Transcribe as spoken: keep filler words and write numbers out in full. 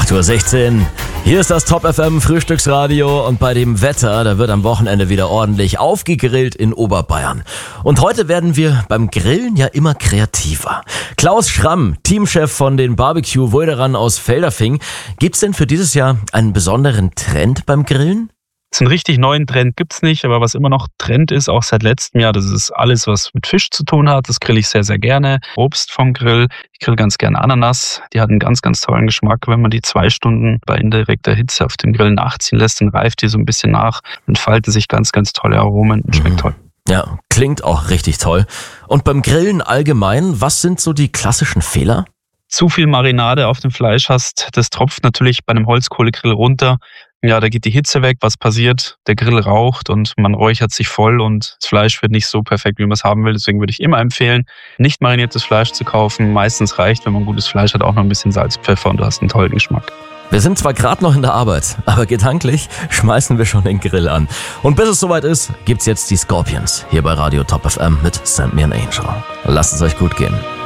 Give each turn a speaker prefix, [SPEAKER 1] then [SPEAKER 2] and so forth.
[SPEAKER 1] acht Uhr sechzehn. Hier ist das Top F M Frühstücksradio und bei dem Wetter, da wird am Wochenende wieder ordentlich aufgegrillt in Oberbayern. Und heute werden wir beim Grillen ja immer kreativer. Klaus Schramm, Teamchef von den Barbecue Voideran aus Feldafing. Gibt's denn für dieses Jahr einen besonderen Trend beim Grillen?
[SPEAKER 2] So einen richtig neuen Trend gibt's nicht, aber was immer noch Trend ist, auch seit letztem Jahr, das ist alles, was mit Fisch zu tun hat. Das grill ich sehr, sehr gerne. Obst vom Grill. Ich grill ganz gerne Ananas. Die hat einen ganz, ganz tollen Geschmack. Wenn man die zwei Stunden bei indirekter Hitze auf dem Grill nachziehen lässt, dann reift die so ein bisschen nach, entfalten sich ganz, ganz tolle Aromen und schmeckt mhm. toll.
[SPEAKER 1] Ja, klingt auch richtig toll. Und beim Grillen allgemein, was sind so die klassischen Fehler?
[SPEAKER 2] Zu viel Marinade auf dem Fleisch hast, das tropft natürlich bei einem Holzkohlegrill runter. Ja, da geht die Hitze weg. Was passiert? Der Grill raucht und man räuchert sich voll und das Fleisch wird nicht so perfekt, wie man es haben will. Deswegen würde ich immer empfehlen, nicht mariniertes Fleisch zu kaufen. Meistens reicht, wenn man gutes Fleisch hat, auch noch ein bisschen Salz, Pfeffer und du hast einen tollen Geschmack.
[SPEAKER 1] Wir sind zwar gerade noch in der Arbeit, aber gedanklich schmeißen wir schon den Grill an. Und bis es soweit ist, gibt's jetzt die Scorpions hier bei Radio Top F M mit Send Me an Angel. Lasst es euch gut gehen.